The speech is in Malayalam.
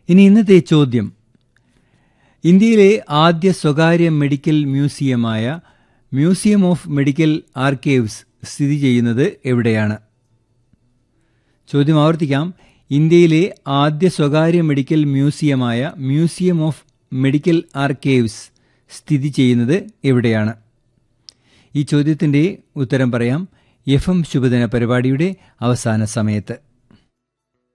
ഇനി ഇന്നത്തെ ചോദ്യം: ഇന്ത്യയിലെ ആദ്യ സ്വകാര്യ medical മ്യൂസിയമായ museum of medical archives സ്ഥിതി ചെയ്യുന്നത് എവിടെയാണ്? ചോദ്യം ആവർത്തിക്കാം. ഇന്ത്യയിലെ ആദ്യ സ്വകാര്യ medical മ്യൂസിയമായ museum of medical archives സ്ഥിതി ചെയ്യുന്നത് എവിടെയാണ്? ഈ ചോദ്യത്തിൻ്റെ ഉത്തരം പറയാം FM ശുഭദിന പരിപാടിയുടെ അവസാന സമയത്ത്.